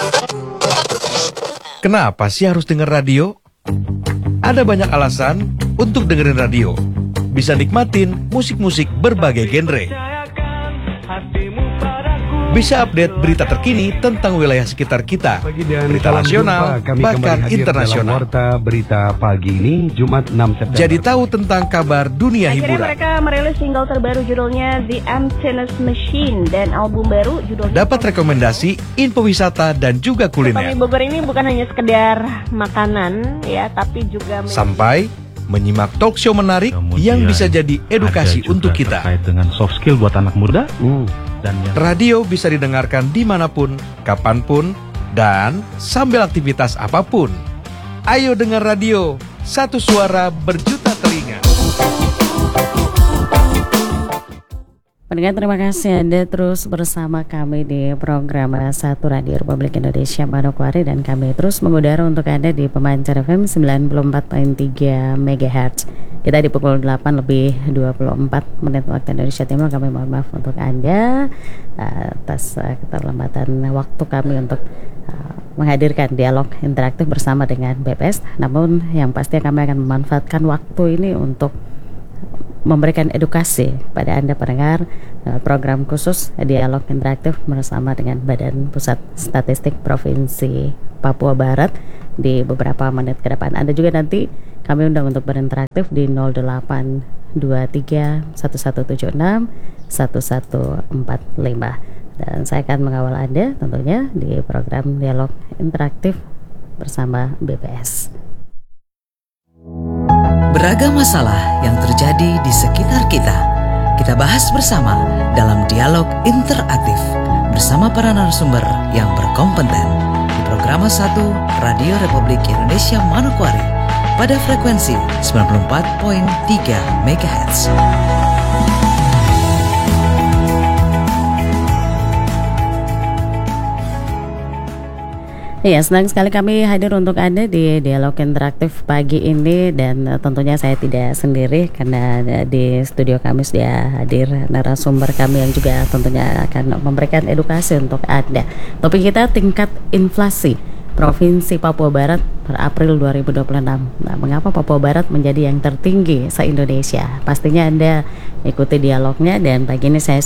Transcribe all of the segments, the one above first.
Kenapa sih harus denger radio? Ada banyak alasan untuk dengerin radio. Bisa nikmatin musik-musik berbagai genre. Bisa update berita terkini tentang wilayah sekitar kita, berita nasional, bahkan internasional. Warta berita pagi ini, Jumat 6 September. Jadi tahu tentang kabar dunia Akhirnya hiburan. mereka merilis single terbaru judulnya The Emptiness Machine dan album baru judulnya Dapat rekomendasi, info wisata, dan juga Topi kuliner. Bogor ini bukan hanya sekedar makanan ya, tapi juga Sampai menyimak talk show menarik yang bisa jadi edukasi untuk kita. Terkait dengan soft skill buat anak muda. Dan yang Radio bisa didengarkan dimanapun, kapanpun, dan sambil aktivitas apapun. Ayo dengar radio, satu suara berjuta telinga. Pendengar, terima kasih Anda terus bersama kami di program Satu Radio Republik Indonesia Manokwari, dan kami terus mengudara untuk Anda di Pemancar FM 94.3 MHz. Kita di pukul 8 lebih 24 menit waktu Indonesia Timur. Kami mohon maaf untuk Anda atas keterlambatan waktu kami untuk menghadirkan dialog interaktif bersama dengan BPS. Namun yang pasti kami akan memanfaatkan waktu ini untuk memberikan edukasi pada Anda pendengar program khusus dialog interaktif bersama dengan Badan Pusat Statistik Provinsi Papua Barat di beberapa menit ke depan. Anda juga nanti kami undang untuk berinteraktif di 0823 1176 1145, dan saya akan mengawal Anda tentunya di program dialog interaktif bersama BPS. Beragam masalah yang terjadi di sekitar kita, kita bahas bersama dalam dialog interaktif bersama para narasumber yang berkompeten di program 1 Radio Republik Indonesia Manokwari pada frekuensi 94.3 MHz. Ya, senang sekali kami hadir untuk Anda di dialog interaktif pagi ini, dan tentunya saya tidak sendiri karena di studio kami sudah hadir narasumber kami yang juga tentunya akan memberikan edukasi untuk Anda. Topik kita tingkat inflasi Provinsi Papua Barat per April 2026. Nah, mengapa Papua Barat menjadi yang tertinggi se-Indonesia? Pastinya Anda ikuti dialognya, dan pagi ini saya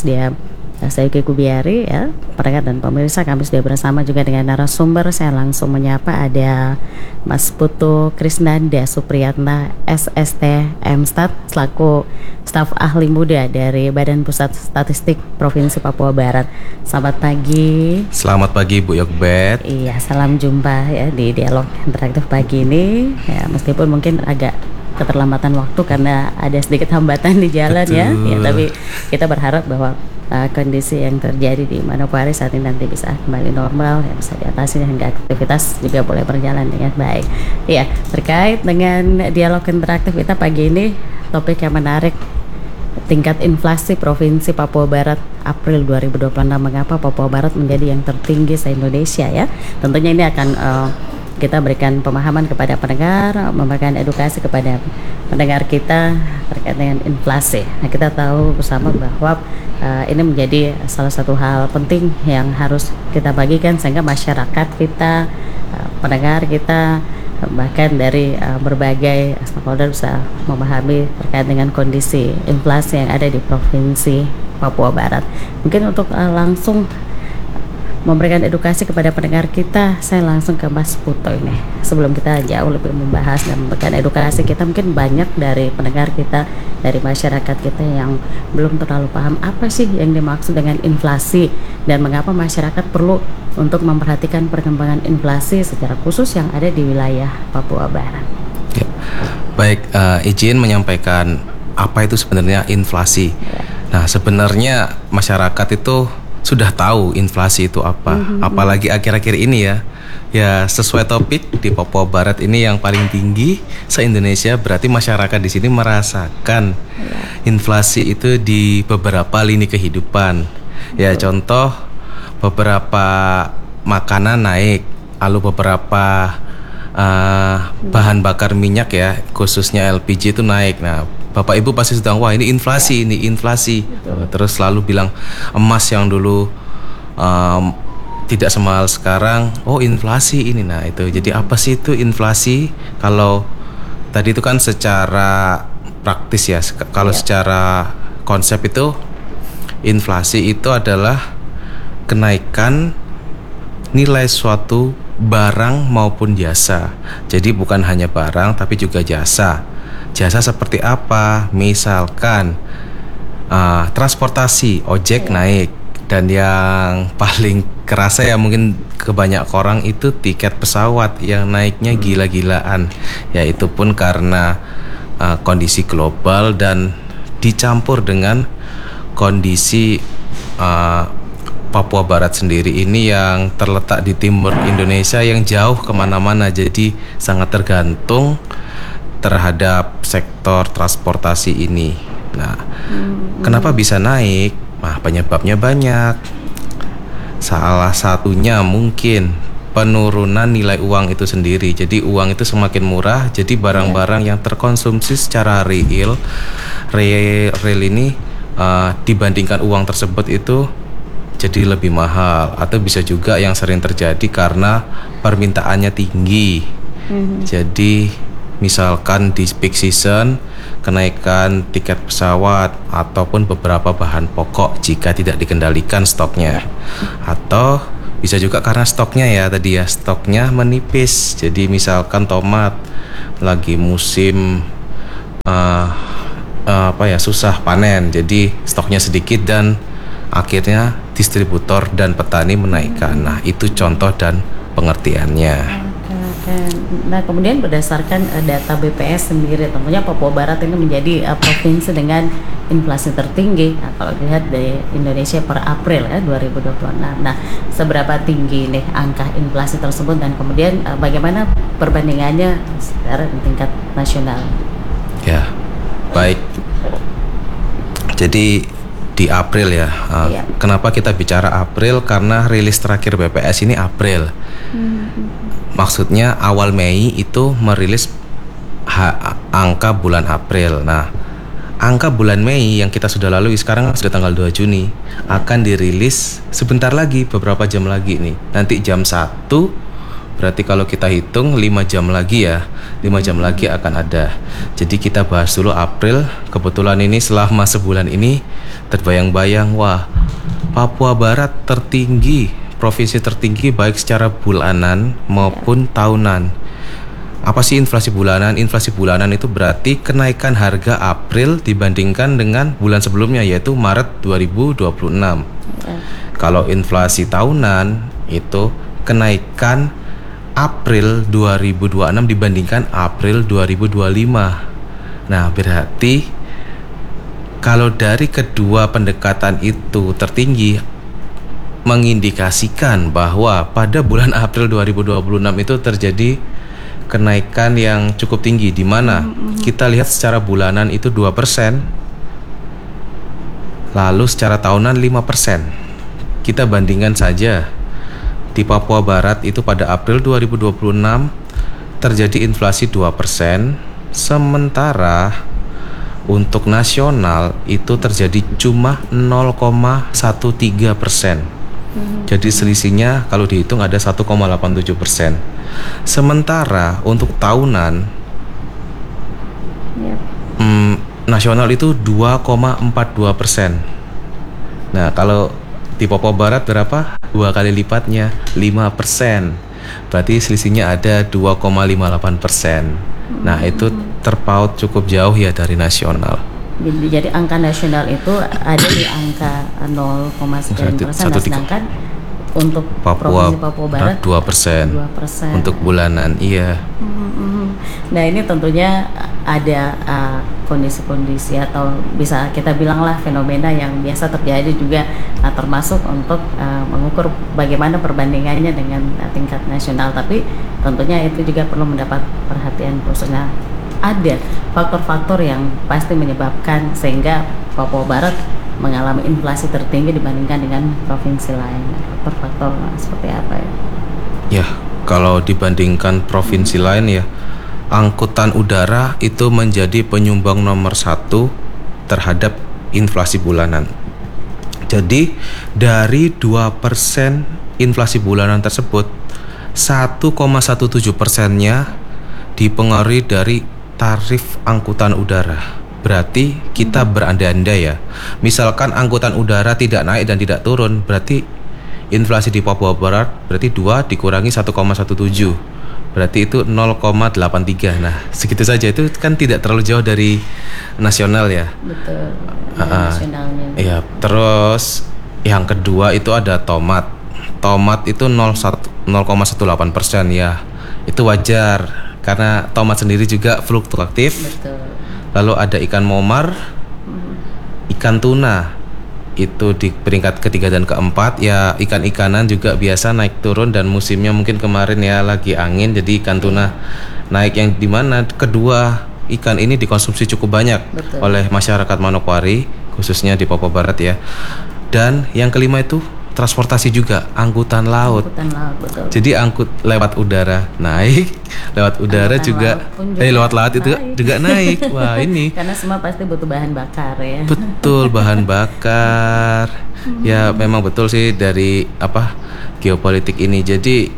Yuki Kubiari ya, pendengar dan pemirsa, kami sudah bersama juga dengan narasumber. Saya langsung menyapa ada Mas Putu Krisnanda Supriyatna SST MStat selaku staf ahli muda dari Badan Pusat Statistik Provinsi Papua Barat. Selamat pagi. Selamat pagi Bu Yokbet. Iya, salam jumpa ya di dialog interaktif pagi ini. Ya, meskipun mungkin agak keterlambatan waktu karena ada sedikit hambatan di jalan. Betul. ya, tapi kita berharap bahwa kondisi yang terjadi di Manokwari saat ini nanti bisa kembali normal, ya, bisa diatasi hingga aktivitas juga boleh berjalan dengan baik. Iya, terkait dengan dialog interaktif kita pagi ini, topik yang menarik, tingkat inflasi Provinsi Papua Barat April 2026. Mengapa Papua Barat menjadi yang tertinggi se-Indonesia ya? Tentunya ini akan kita berikan pemahaman kepada pendengar, memberikan edukasi kepada pendengar kita terkait dengan inflasi. Nah, kita tahu bersama bahwa ini menjadi salah satu hal penting yang harus kita bagikan sehingga masyarakat kita, pendengar kita, bahkan dari berbagai stakeholder bisa memahami terkait dengan kondisi inflasi yang ada di Provinsi Papua Barat. Mungkin untuk langsung memberikan edukasi kepada pendengar kita, saya langsung ke Mas Putu ini. Sebelum kita jauh lebih membahas dan memberikan edukasi, kita mungkin banyak dari pendengar kita, dari masyarakat kita yang belum terlalu paham apa sih yang dimaksud dengan inflasi dan mengapa masyarakat perlu untuk memperhatikan perkembangan inflasi secara khusus yang ada di wilayah Papua Barat. Ya. Baik, izin menyampaikan apa itu sebenarnya inflasi. Nah, sebenarnya masyarakat itu sudah tahu inflasi itu apa, apalagi akhir-akhir ini ya. Ya, sesuai topik di Papua Barat ini yang paling tinggi se-Indonesia, berarti masyarakat di sini merasakan inflasi itu di beberapa lini kehidupan. Ya, contoh beberapa makanan naik, lalu beberapa bahan bakar minyak ya, khususnya LPG itu naik. Nah, Bapak Ibu pasti sedang, wah ini inflasi. Terus selalu bilang emas yang dulu tidak semahal sekarang. Oh, inflasi ini. Nah, itu. Jadi apa sih itu inflasi? Kalau tadi itu kan secara praktis ya. Kalau secara konsep itu inflasi itu adalah kenaikan nilai suatu barang maupun jasa. Jadi bukan hanya barang tapi juga jasa. Jasa seperti apa? Misalkan transportasi, ojek naik. Dan yang paling kerasa ya mungkin ke banyak orang itu tiket pesawat yang naiknya gila-gilaan. Ya itu pun karena kondisi global dan dicampur dengan kondisi Papua Barat sendiri ini yang terletak di timur Indonesia yang jauh kemana-mana. Jadi sangat tergantung terhadap sektor transportasi ini. Nah, kenapa bisa naik? Nah, penyebabnya banyak. Salah satunya mungkin penurunan nilai uang itu sendiri. Jadi uang itu semakin murah, jadi barang-barang yang terkonsumsi secara real ini dibandingkan uang tersebut itu jadi lebih mahal. Atau bisa juga yang sering terjadi karena permintaannya tinggi. Jadi misalkan di peak season kenaikan tiket pesawat ataupun beberapa bahan pokok jika tidak dikendalikan stoknya, atau bisa juga karena stoknya ya tadi ya, stoknya menipis. Jadi misalkan tomat lagi musim susah panen, jadi stoknya sedikit dan akhirnya distributor dan petani menaikkan. Nah, itu contoh dan pengertiannya. Nah, kemudian berdasarkan data BPS sendiri, tentunya Papua Barat ini menjadi provinsi dengan inflasi tertinggi. Nah, kalau dilihat dari Indonesia per April 2026. Nah, seberapa tinggi nih angka inflasi tersebut dan kemudian bagaimana perbandingannya secara tingkat nasional? Ya, baik. Jadi di April ya. Kenapa kita bicara April? Karena rilis terakhir BPS ini April. Maksudnya awal Mei itu merilis angka bulan April. Nah, angka bulan Mei yang kita sudah lalui sekarang sudah tanggal 2 Juni akan dirilis sebentar lagi, beberapa jam lagi nih. Nanti jam 1, berarti kalau kita hitung 5 jam lagi ya, 5 jam lagi akan ada. Jadi kita bahas dulu April. Kebetulan ini selama sebulan ini terbayang-bayang, wah, Papua Barat tertinggi, provinsi tertinggi baik secara bulanan maupun tahunan. Apa sih inflasi bulanan? Inflasi bulanan itu berarti kenaikan harga April dibandingkan dengan bulan sebelumnya, yaitu Maret 2026. Kalau inflasi tahunan itu kenaikan April 2026 dibandingkan April 2025. Nah, berarti kalau dari kedua pendekatan itu tertinggi, mengindikasikan bahwa pada bulan April 2026 itu terjadi kenaikan yang cukup tinggi, di mana kita lihat secara bulanan itu 2%, lalu secara tahunan 5%. Kita bandingkan saja, di Papua Barat itu pada April 2026 terjadi inflasi 2%, sementara untuk nasional itu terjadi cuma 0,13%. Jadi selisihnya kalau dihitung ada 1,87%. Sementara untuk tahunan nasional itu 2,42%. Nah, kalau di Papua Barat berapa? 2 kali lipatnya, 5%. Berarti selisihnya ada 2,58%. Nah, itu terpaut cukup jauh ya dari nasional. Jadi angka nasional itu ada di angka 0,9%, sedangkan untuk Provinsi Papua Barat 2%. Untuk bulanan, iya. Nah, ini tentunya ada kondisi-kondisi atau bisa kita bilanglah fenomena yang biasa terjadi juga, termasuk untuk mengukur bagaimana perbandingannya dengan tingkat nasional. Tapi tentunya itu juga perlu mendapat perhatian khususnya. Ada faktor-faktor yang pasti menyebabkan sehingga Papua Barat mengalami inflasi tertinggi dibandingkan dengan provinsi lain. Faktor-faktor seperti apa ya? Ya, kalau dibandingkan provinsi lain ya, angkutan udara itu menjadi penyumbang nomor 1 terhadap inflasi bulanan. Jadi dari 2% inflasi bulanan tersebut 1,17%-nya dipengaruhi dari tarif angkutan udara. Berarti kita berandai-andai ya. Misalkan angkutan udara tidak naik dan tidak turun, berarti inflasi di Papua Barat berarti 2 dikurangi 1,17. Berarti itu 0,83. Nah, segitu saja, itu kan tidak terlalu jauh dari nasional ya. Betul. Nasionalnya. Iya, terus yang kedua itu ada tomat. Tomat itu 0,18% ya. Itu wajar karena tomat sendiri juga fluktuatif. Betul. Lalu ada ikan momar, ikan tuna. Itu di peringkat ketiga dan keempat. Ya, ikan-ikanan juga biasa naik turun dan musimnya mungkin kemarin ya lagi angin, jadi ikan tuna naik, yang dimana kedua ikan ini dikonsumsi cukup banyak. Betul. Oleh masyarakat Manokwari khususnya di Papua Barat ya. Dan yang kelima itu transportasi juga, angkutan laut. Betul. Jadi angkut lewat udara naik, lewat udara juga, lewat laut itu juga naik. Wah, ini karena semua pasti butuh bahan bakar ya. Betul, bahan bakar. Ya, memang betul sih dari geopolitik ini. Jadi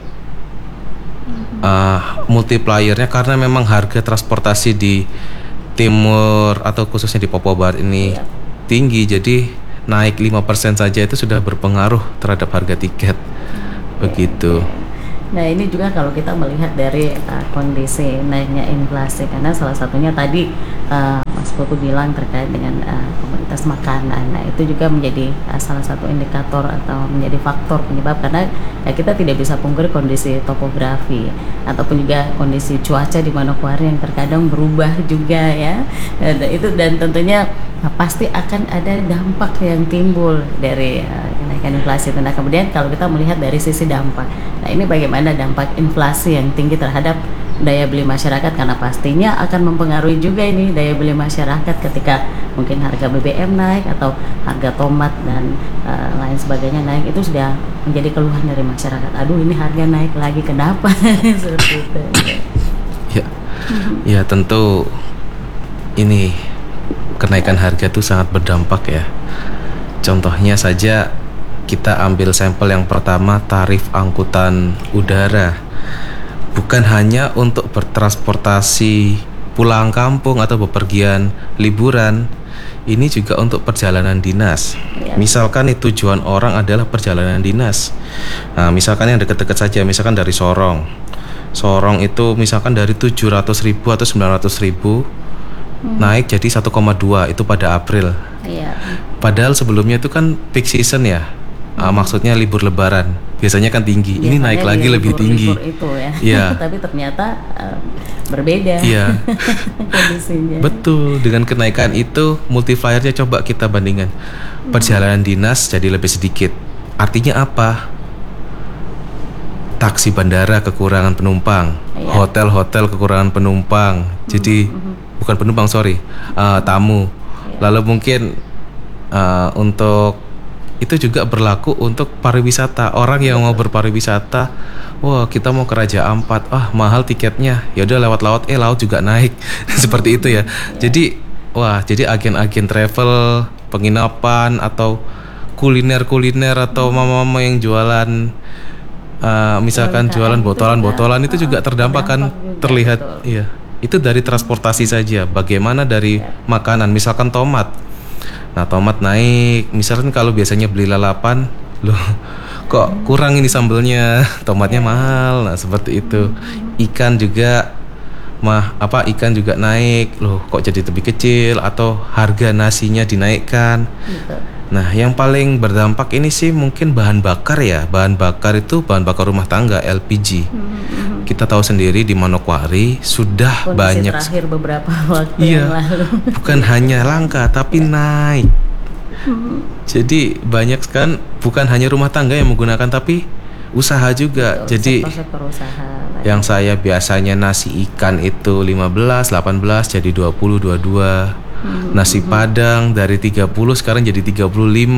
multipliernya karena memang harga transportasi di timur atau khususnya di Papua Barat ini tinggi. Jadi naik 5% saja itu sudah berpengaruh terhadap harga tiket. Begitu. Nah, ini juga kalau kita melihat dari kondisi naiknya inflasi, karena salah satunya tadi Mas Putu bilang terkait dengan komoditas makanan. Nah, itu juga menjadi salah satu indikator atau menjadi faktor penyebab, karena ya kita tidak bisa pungkiri kondisi topografi ataupun juga kondisi cuaca di Manokwari yang terkadang berubah juga ya. Dan tentunya pasti akan ada dampak yang timbul dari kenaikan inflasi itu. Nah, kemudian kalau kita melihat dari sisi dampak, nah ini bagaimana dampak inflasi yang tinggi terhadap daya beli masyarakat, karena pastinya akan mempengaruhi juga ini daya beli masyarakat ketika mungkin harga BBM naik atau harga tomat dan lain sebagainya naik, itu sudah menjadi keluhan dari masyarakat. Aduh, ini harga naik lagi, kenapa? Seperti itu. Ya, tentu ini kenaikan harga itu sangat berdampak ya. Contohnya saja kita ambil sampel yang pertama, tarif angkutan udara. Bukan hanya untuk bertransportasi pulang kampung atau bepergian liburan, ini juga untuk perjalanan dinas. Misalkan tujuan orang adalah perjalanan dinas. Nah, misalkan yang dekat-dekat saja, misalkan dari Sorong itu misalkan dari 700.000 atau 900.000 naik jadi 1,2 itu pada April. Padahal sebelumnya itu kan peak season ya. Maksudnya libur lebaran biasanya kan tinggi. Ini naik lagi lebih tinggi. Itu ya. Ya. Tapi ternyata berbeda. Iya. Kondisinya. Betul. Dengan kenaikan itu multipliernya coba kita bandingkan. Perjalanan dinas jadi lebih sedikit. Artinya apa? Taksi bandara kekurangan penumpang, hotel-hotel kekurangan penumpang. Jadi bukan penumpang, tamu. Lalu mungkin untuk itu juga berlaku untuk pariwisata. Orang yang mau berpariwisata, wah kita mau ke Raja Ampat, mahal tiketnya. Ya udah lewat laut, laut juga naik. Seperti itu ya. Jadi agen-agen travel, penginapan atau kuliner atau mama-mama yang jualan misalkan jualan botolan-botolan itu juga terdampak kan, terlihat. Iya. Itu dari transportasi saja. Bagaimana dari makanan, misalkan tomat. Nah, tomat naik. Misalkan kalau biasanya beli lalapan, loh kok kurang ini sambelnya, tomatnya mahal. Nah, seperti itu. Ikan juga ikan juga naik. Loh, kok jadi lebih kecil atau harga nasinya dinaikkan. Nah, yang paling berdampak ini sih mungkin bahan bakar ya. Bahan bakar itu bahan bakar rumah tangga, LPG. Kita tahu sendiri di Manokwari sudah kondisi banyak terakhir beberapa waktu yang lalu. Bukan hanya langka tapi naik. Jadi banyak kan, bukan hanya rumah tangga yang menggunakan tapi usaha juga. Betul, jadi sektor usaha yang saya biasanya nasi ikan itu 15, 18 jadi 20, 22. Nasi padang dari 30 sekarang jadi 35.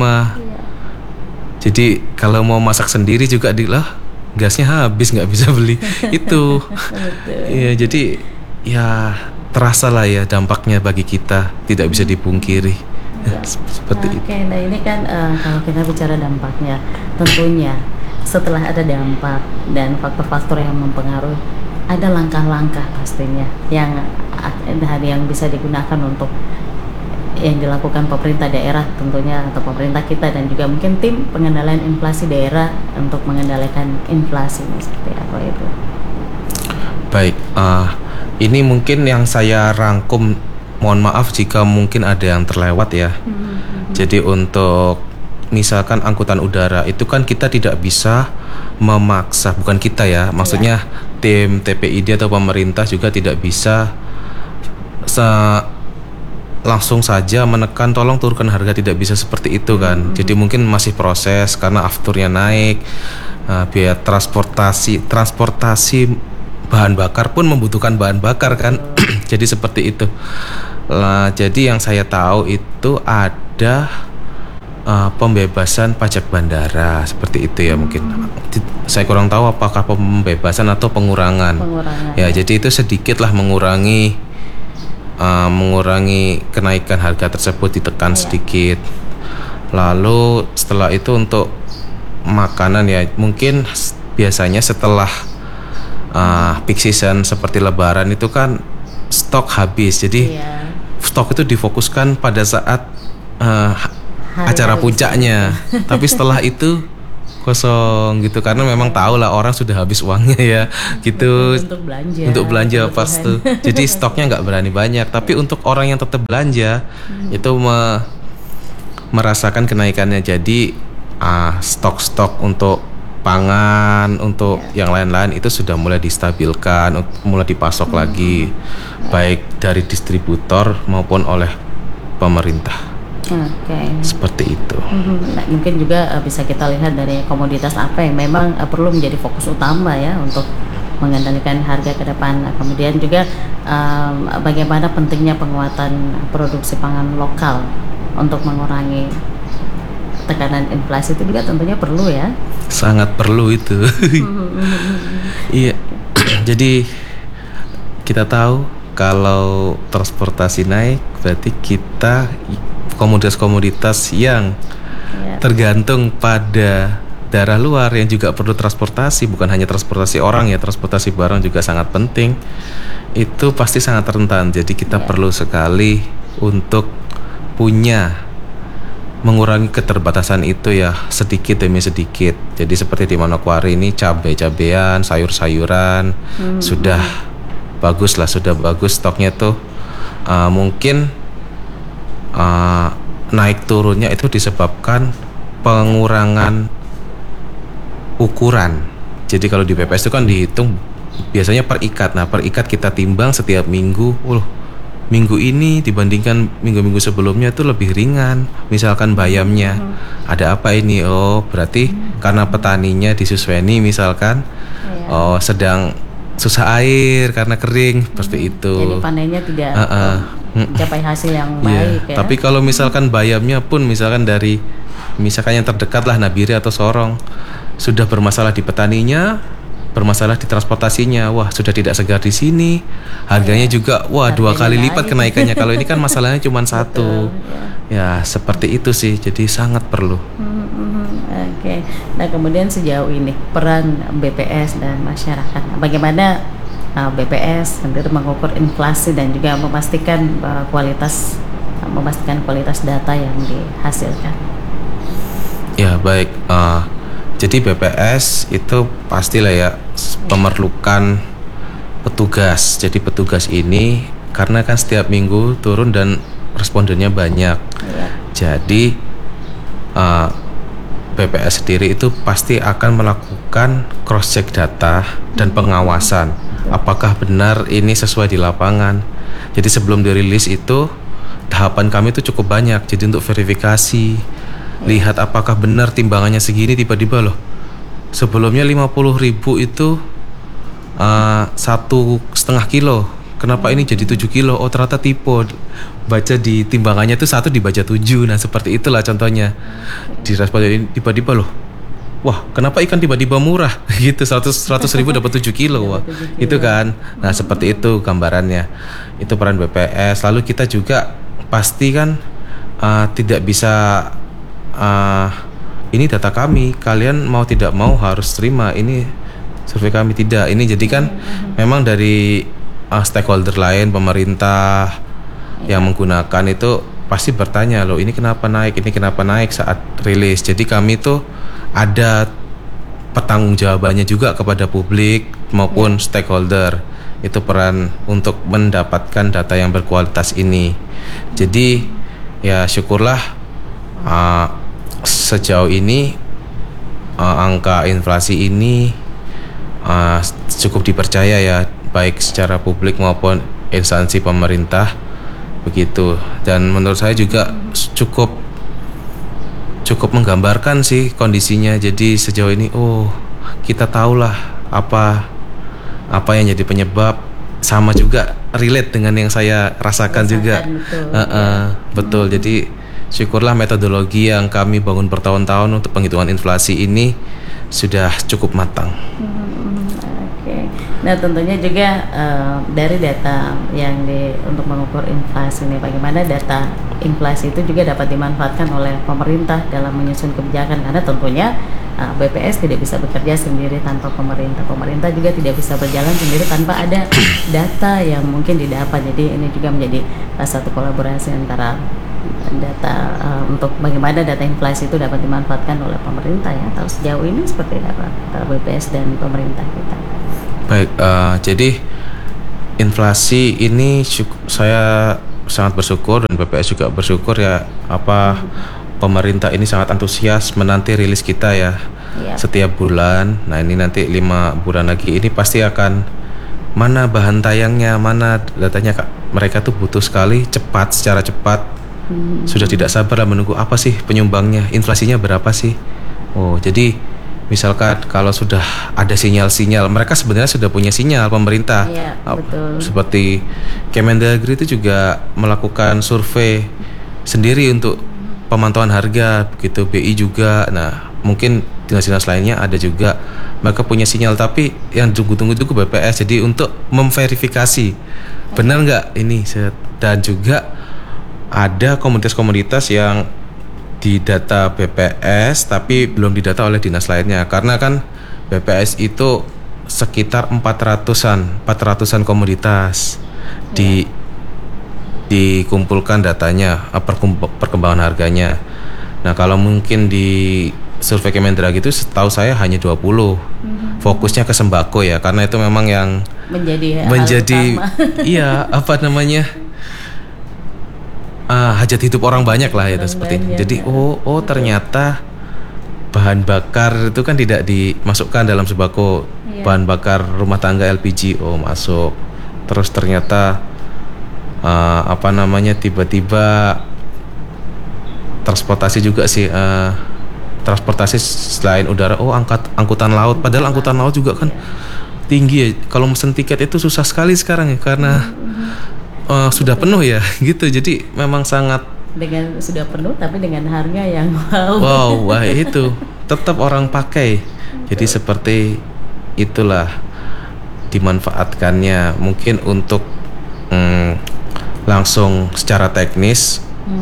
Jadi kalau mau masak sendiri juga gasnya habis, nggak bisa beli itu. Ya, jadi ya terasa lah ya dampaknya bagi kita, tidak bisa dipungkiri. Seperti itu. Nah ini kan kalau kita bicara dampaknya, tentunya setelah ada dampak dan faktor-faktor yang mempengaruhi, ada langkah-langkah pastinya yang bisa digunakan untuk yang dilakukan pemerintah daerah tentunya, atau pemerintah kita, dan juga mungkin tim pengendalian inflasi daerah untuk mengendalikan inflasi ini, seperti apa itu? Baik, ini mungkin yang saya rangkum, mohon maaf jika mungkin ada yang terlewat ya. Jadi untuk misalkan angkutan udara itu kan kita tidak bisa memaksa, bukan kita ya, maksudnya tim TPID atau pemerintah juga tidak bisa langsung saja menekan tolong turunkan harga, tidak bisa seperti itu kan. Jadi mungkin masih proses karena afturnya naik, biaya transportasi bahan bakar pun membutuhkan bahan bakar kan. Jadi seperti itu. Jadi yang saya tahu itu ada pembebasan pajak bandara seperti itu ya, mungkin saya kurang tahu apakah pembebasan atau pengurangan. Ya, jadi itu sedikit lah mengurangi kenaikan harga tersebut, ditekan sedikit. Lalu setelah itu untuk makanan ya, mungkin biasanya setelah peak season seperti lebaran itu kan stok habis, jadi stok itu difokuskan pada saat acara puncaknya. Tapi setelah itu kosong gitu, karena memang tahu lah orang sudah habis uangnya ya gitu untuk belanja pas tuh. Jadi stoknya nggak berani banyak. Tapi untuk orang yang tetap belanja itu merasakan kenaikannya. Jadi stok-stok untuk pangan, untuk yang lain-lain itu sudah mulai distabilkan, mulai dipasok lagi, baik dari distributor maupun oleh pemerintah. Seperti itu. Nah, mungkin juga bisa kita lihat dari komoditas apa yang memang perlu menjadi fokus utama ya untuk mengendalikan harga ke depan. Nah, kemudian juga bagaimana pentingnya penguatan produksi pangan lokal untuk mengurangi tekanan inflasi, itu juga tentunya perlu ya. Sangat perlu itu. Iya. Jadi kita tahu kalau transportasi naik berarti kita komoditas-komoditas yang tergantung pada daerah luar yang juga perlu transportasi, bukan hanya transportasi orang ya, transportasi barang juga sangat penting. Itu pasti sangat rentan. Jadi kita perlu sekali untuk mengurangi keterbatasan itu ya, sedikit demi sedikit. Jadi seperti di Manokwari ini cabai-cabean, sayur-sayuran sudah bagus stoknya tuh. Mungkin naik turunnya itu disebabkan pengurangan ukuran. Jadi kalau di PPS itu kan dihitung biasanya per ikat. Nah, per ikat kita timbang setiap minggu. Minggu ini dibandingkan minggu-minggu sebelumnya itu lebih ringan. Misalkan bayamnya ada apa ini? Oh, berarti karena petaninya di Susweni misalkan sedang susah air karena kering, seperti itu. Jadi panennya tidak mencapai hasil yang baik ya. Tapi kalau misalkan bayamnya pun misalkan dari yang terdekat lah Nabire atau Sorong, sudah bermasalah di petaninya, bermasalah di transportasinya, wah sudah tidak segar di sini, harganya juga dua kali lipat kenaikannya. Kalau ini kan masalahnya cuma satu. Ya seperti itu sih, jadi sangat perlu. Oke. Nah, kemudian sejauh ini peran BPS dan masyarakat, bagaimana BPS sendiri mengukur inflasi dan juga memastikan kualitas data yang dihasilkan? Ya baik, jadi BPS itu pastilah ya memerlukan petugas. Jadi petugas ini karena kan setiap minggu turun dan respondennya banyak. Jadi BPS sendiri itu pasti akan melakukan cross check data dan pengawasan apakah benar ini sesuai di lapangan. Jadi sebelum dirilis itu tahapan kami itu cukup banyak. Jadi untuk verifikasi, lihat apakah benar timbangannya segini, tiba-tiba loh sebelumnya 50.000 itu 1,5 kilo, kenapa ini jadi 7 kilo? Oh ternyata tipe, baca di timbangannya itu 1 dibaca 7. Nah seperti itulah contohnya. Di respon ini tiba-tiba loh, wah kenapa ikan tiba-tiba murah gitu, 100.000 dapat 7 kilo. Wah itu kan. Nah seperti itu gambarannya. Itu peran BPS. Lalu kita juga pasti kan tidak bisa ini data kami, kalian mau tidak mau harus terima, ini survei kami. Tidak, ini jadi kan memang dari stakeholder lain, pemerintah yang menggunakan itu pasti bertanya, loh ini kenapa naik saat rilis. Jadi kami tuh ada pertanggungjawabannya juga kepada publik maupun stakeholder. Itu peran untuk mendapatkan data yang berkualitas ini. Jadi ya syukurlah sejauh ini angka inflasi ini cukup dipercaya ya, baik secara publik maupun instansi pemerintah begitu. Dan menurut saya juga cukup menggambarkan sih kondisinya. Jadi sejauh ini kita tahulah apa yang jadi penyebab, sama juga relate dengan yang saya rasakan juga. Betul. Jadi syukurlah metodologi yang kami bangun bertahun-tahun untuk penghitungan inflasi ini sudah cukup matang. Nah tentunya juga dari data yang untuk mengukur inflasi ini, bagaimana data inflasi itu juga dapat dimanfaatkan oleh pemerintah dalam menyusun kebijakan, karena tentunya BPS tidak bisa bekerja sendiri tanpa pemerintah. Pemerintah juga tidak bisa berjalan sendiri tanpa ada data yang mungkin didapat. Jadi ini juga menjadi satu kolaborasi antara data untuk bagaimana data inflasi itu dapat dimanfaatkan oleh pemerintah ya. Atau sejauh ini seperti apa antara BPS dan pemerintah kita? Baik, jadi inflasi ini saya sangat bersyukur dan BPS juga bersyukur ya, pemerintah ini sangat antusias menanti rilis kita ya setiap bulan. Nah ini nanti 5 bulan lagi ini pasti akan mana bahan tayangnya, mana datanya. Mereka tuh butuh sekali secara cepat. Sudah tidak sabar menunggu apa sih penyumbangnya, inflasinya berapa sih. Jadi misalkan kalau sudah ada sinyal-sinyal, mereka sebenarnya sudah punya sinyal pemerintah. Betul. Seperti Kemendagri itu juga melakukan survei sendiri untuk pemantauan harga, begitu BI juga. Nah, mungkin dinas-dinas lainnya ada juga, mereka punya sinyal, tapi yang tunggu-tunggu itu BPS. Jadi untuk memverifikasi benar nggak ini, dan juga ada komoditas-komoditas yang didata BPS tapi belum didata oleh dinas lainnya, karena kan BPS itu sekitar 400-an komoditas dikumpulkan datanya, perkembangan harganya. Nah kalau mungkin di survei Kemendagri itu setahu saya hanya 20. Fokusnya ke sembako ya, karena itu memang yang menjadi iya hajat hidup orang banyak lah ya, seperti ini. Jadi ternyata bahan bakar itu kan tidak dimasukkan dalam sembako. Bahan bakar rumah tangga LPG masuk. Terus ternyata tiba-tiba transportasi juga sih, transportasi selain udara, angkutan laut. Padahal angkutan laut juga kan tinggi ya. Kalau mesen tiket itu susah sekali sekarang ya, karena sudah penuh ya gitu. Jadi memang sangat sudah penuh tapi dengan harga yang itu tetap orang pakai. Jadi seperti itulah dimanfaatkannya. Mungkin untuk langsung secara teknis,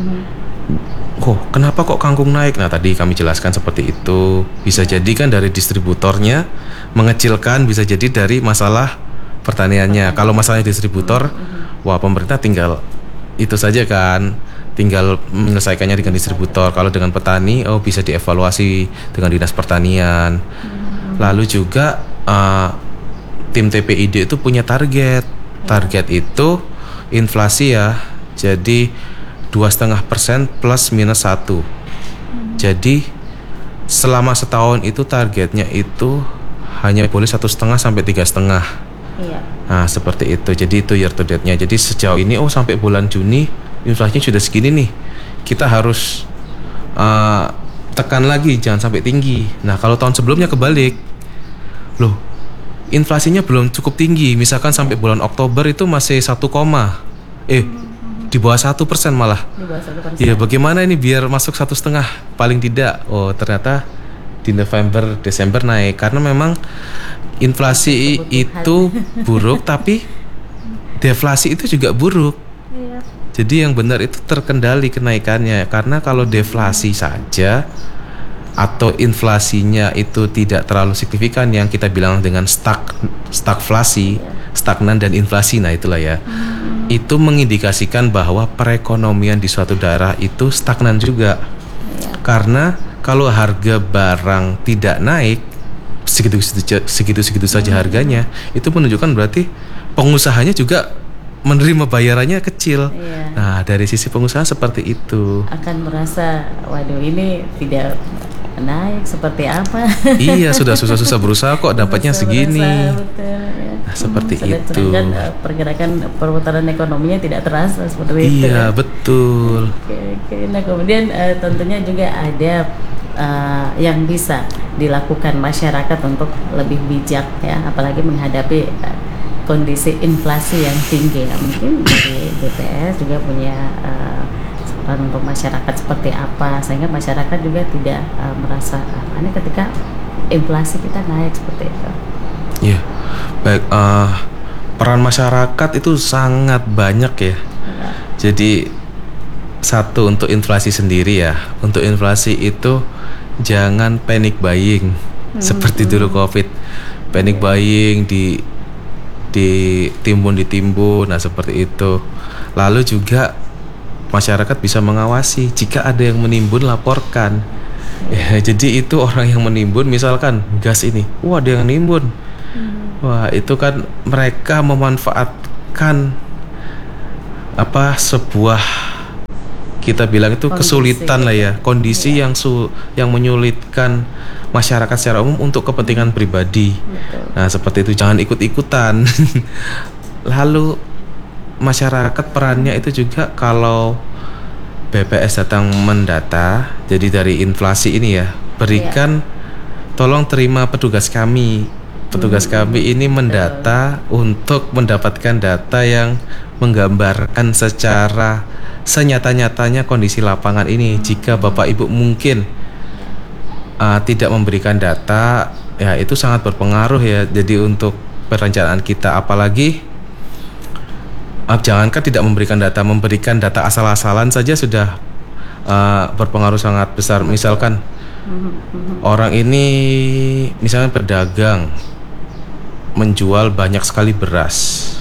kenapa kok kangkung naik? Nah tadi kami jelaskan seperti itu. Bisa jadi kan dari distributornya mengecilkan, bisa jadi dari masalah pertaniannya. Kalau masalahnya distributor, pemerintah tinggal itu saja kan, tinggal menyelesaikannya dengan distributor. Kalau dengan petani, bisa dievaluasi dengan dinas pertanian. Lalu juga tim TPID itu punya target. Target itu inflasi ya, jadi 2,5% plus minus 1. Jadi selama setahun itu targetnya itu hanya boleh 1,5 sampai 3,5. Nah seperti itu. Jadi itu year to date-nya. Jadi sejauh ini sampai bulan Juni inflasinya sudah segini nih. Kita harus tekan lagi, jangan sampai tinggi. Nah kalau tahun sebelumnya kebalik, inflasinya belum cukup tinggi. Misalkan sampai bulan Oktober itu masih 1, di bawah 1% malah. Di bawah 1%. Iya, bagaimana ini biar masuk 1,5 paling tidak? Ternyata di November, Desember naik, karena memang inflasi itu buruk tapi deflasi itu juga buruk. Jadi yang benar itu terkendali kenaikannya, karena kalau deflasi saja atau inflasinya itu tidak terlalu signifikan, yang kita bilang dengan stagflasi, stagnan dan inflasi, nah itulah ya. Itu mengindikasikan bahwa perekonomian di suatu daerah itu stagnan juga. Karena kalau harga barang tidak naik, segitu saja harganya, itu menunjukkan berarti pengusahanya juga menerima bayarannya kecil. Nah, dari sisi pengusaha seperti itu. Akan merasa, waduh ini tidak naik seperti apa. Iya, sudah susah-susah berusaha kok dapatnya segini. Betul, ya. Nah, seperti itu. Sedangkan pergerakan perputaran ekonominya tidak terasa seperti itu. Iya, betul. Oke. Nah, kemudian tentunya juga ada yang bisa dilakukan masyarakat untuk lebih bijak ya, apalagi menghadapi kondisi inflasi yang tinggi. Nah, mungkin dari BPS juga punya saran untuk masyarakat seperti apa sehingga masyarakat juga tidak merasa aneh ketika inflasi kita naik seperti itu. Iya, baik. Peran masyarakat itu sangat banyak ya. Jadi satu, untuk inflasi sendiri ya. Untuk inflasi itu jangan panic buying seperti dulu COVID. Panic buying ditimbun, nah seperti itu. Lalu juga masyarakat bisa mengawasi, jika ada yang menimbun laporkan. Ya, jadi itu orang yang menimbun, misalkan gas ini, wah ada yang nimbun, wah itu kan mereka memanfaatkan sebuah, kita bilang itu kesulitan lah ya, kondisi yang menyulitkan masyarakat secara umum untuk kepentingan pribadi. Nah seperti itu, jangan ikut-ikutan. Lalu masyarakat perannya itu juga, kalau BPS datang mendata, jadi dari inflasi ini ya, berikan, tolong terima petugas kami. Petugas kami ini mendata untuk mendapatkan data yang menggambarkan secara senyata-nyatanya kondisi lapangan ini. Jika Bapak Ibu mungkin tidak memberikan data, ya itu sangat berpengaruh ya. Jadi untuk perencanaan kita, apalagi jangankan tidak memberikan data asal-asalan saja sudah berpengaruh sangat besar. Misalkan orang ini, misalnya pedagang menjual banyak sekali beras,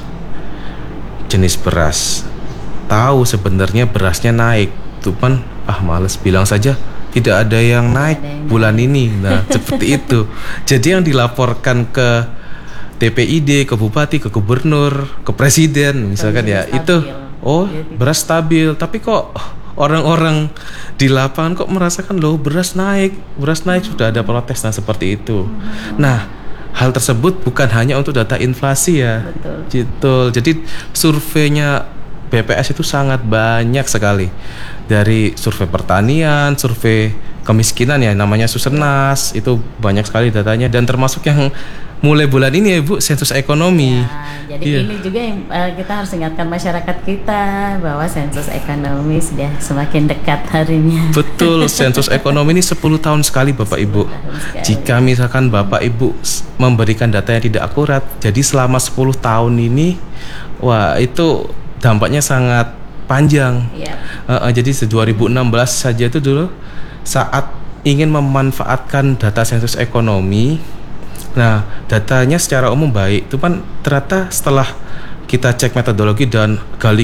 jenis beras, tahu sebenarnya berasnya naik, cuman males bilang saja tidak ada yang naik bulan ini. Nah seperti itu. Jadi yang dilaporkan ke TPID, ke bupati, ke gubernur, ke presiden misalkan ya, itu beras stabil, tapi kok orang-orang di lapangan kok merasakan loh beras naik, sudah ada protes. Nah seperti itu. Nah hal tersebut bukan hanya untuk data inflasi ya. Betul. Jadi surveinya BPS itu sangat banyak sekali, dari survei pertanian, survei kemiskinan ya, namanya Susenas, itu banyak sekali datanya, dan termasuk yang mulai bulan ini ya Bu, sensus ekonomi. Jadi ini juga yang kita harus ingatkan masyarakat kita bahwa sensus ekonomi sudah semakin dekat harinya. Betul, sensus ekonomi ini 10 tahun sekali Bapak Ibu. Jika misalkan Bapak Ibu memberikan data yang tidak akurat, jadi selama 10 tahun ini, wah itu dampaknya sangat panjang. Jadi 2016 saja itu dulu saat ingin memanfaatkan data sensus ekonomi. Nah, datanya secara umum baik. Itu kan ternyata setelah kita cek metodologi dan gali,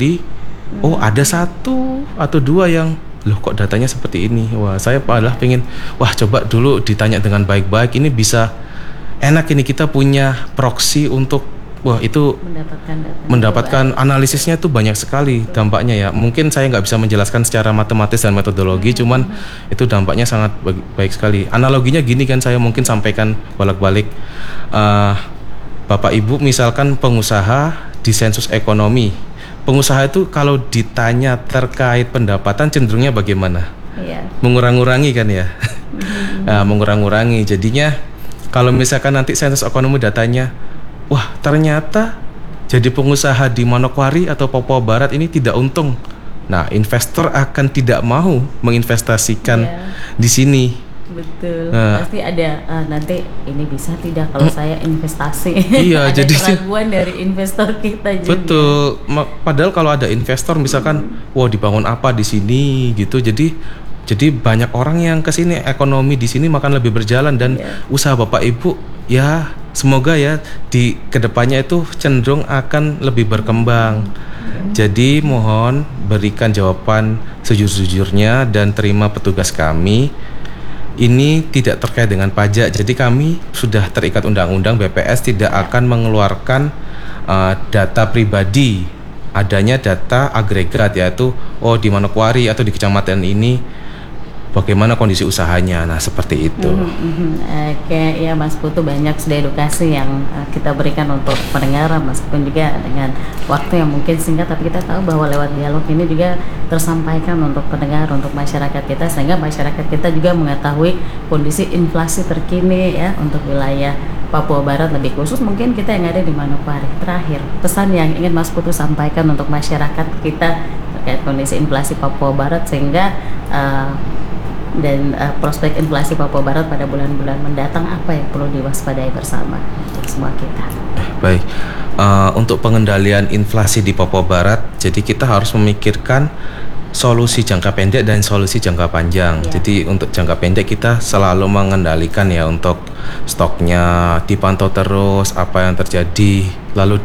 ada 1 atau 2 yang loh kok datanya seperti ini. Wah, saya malah pengen coba dulu ditanya dengan baik-baik. Ini bisa enak ini, kita punya proxy untuk itu mendapatkan analisisnya itu banyak sekali dampaknya ya. Mungkin saya nggak bisa menjelaskan secara matematis dan metodologi, cuman itu dampaknya sangat baik sekali. Analoginya gini kan, saya mungkin sampaikan bolak-balik. Bapak Ibu misalkan pengusaha di sensus ekonomi, pengusaha itu kalau ditanya terkait pendapatan cenderungnya bagaimana? Mengurang-urangi kan ya. Mengurang-urangi. Jadinya kalau misalkan nanti sensus ekonomi datanya, ternyata jadi pengusaha di Manokwari atau Papua Barat ini tidak untung. Nah, investor akan tidak mau menginvestasikan di sini. Betul. Pasti ada nanti ini bisa tidak kalau saya investasi. Iya, ada jadi keraguan dari investor kita juga. Betul. Padahal kalau ada investor misalkan, dibangun apa di sini gitu. Jadi Jadi banyak orang yang ke sini, ekonomi di sini makan lebih berjalan dan usaha Bapak Ibu ya semoga ya di kedepannya itu cenderung akan lebih berkembang. Jadi mohon berikan jawaban sejujur-jujurnya dan terima petugas kami. Ini tidak terkait dengan pajak. Jadi kami sudah terikat undang-undang BPS tidak akan mengeluarkan data pribadi. Adanya data agregat yaitu di Manokwari atau di kecamatan ini bagaimana kondisi usahanya. Nah, seperti itu. Oke, ya Mas Putu, banyak sudah edukasi yang kita berikan untuk pendengar, meskipun juga dengan waktu yang mungkin singkat, tapi kita tahu bahwa lewat dialog ini juga tersampaikan untuk pendengar, untuk masyarakat kita, sehingga masyarakat kita juga mengetahui kondisi inflasi terkini ya untuk wilayah Papua Barat, lebih khusus mungkin kita yang ada di Manokwari. Terakhir, pesan yang ingin Mas Putu sampaikan untuk masyarakat kita terkait kondisi inflasi Papua Barat sehingga dan prospek inflasi Papua Barat pada bulan-bulan mendatang, apa yang perlu diwaspadai bersama untuk semua kita? Baik, untuk pengendalian inflasi di Papua Barat, jadi kita harus memikirkan solusi jangka pendek dan solusi jangka panjang. Jadi untuk jangka pendek kita selalu mengendalikan ya untuk stoknya dipantau terus apa yang terjadi, lalu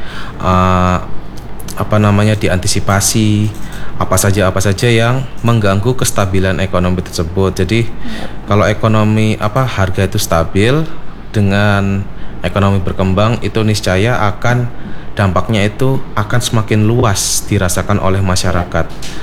diantisipasi apa saja yang mengganggu kestabilan ekonomi tersebut. Jadi kalau ekonomi harga itu stabil dengan ekonomi berkembang, itu niscaya akan dampaknya itu akan semakin luas dirasakan oleh masyarakat.